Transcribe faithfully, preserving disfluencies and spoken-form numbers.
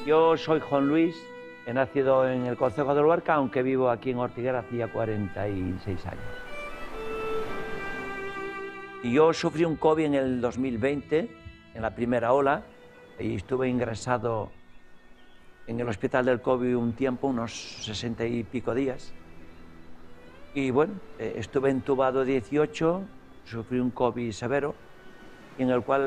Yo soy Juan Luis, he nacido en el concejo de Luarca, aunque vivo aquí en Ortiguera hacía cuarenta y seis años. Y yo sufrí un COVID en el dos mil veinte, en la primera ola, y estuve ingresado en el hospital del COVID un tiempo, unos sesenta y pico días. Y bueno, estuve entubado dieciocho, sufrí un COVID severo, en el cual